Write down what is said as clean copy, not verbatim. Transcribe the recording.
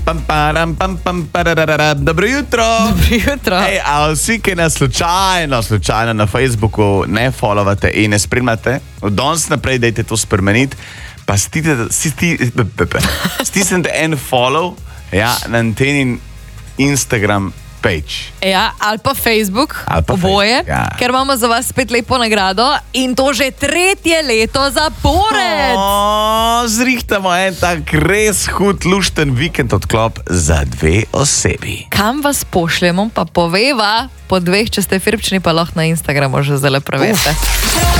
Dobro jutro. Ej, a vsi, ki nas slučajno na Facebooku ne followate in ne spremljate, od danes naprej dajte to spremeniti, pa stisnite en follow na tenin Instagram page. Ja, ali pa Facebook, oboje, ker imamo za vas spet lepo nagrado in to že 3. leto zapored. Zrihtamo en tak res hud, lušten vikend odklop za 2 osebi. Kam vas pošljemo, pa poveva po 2, če ste firpčni, pa lahko na Instagramu že zdaj preveste.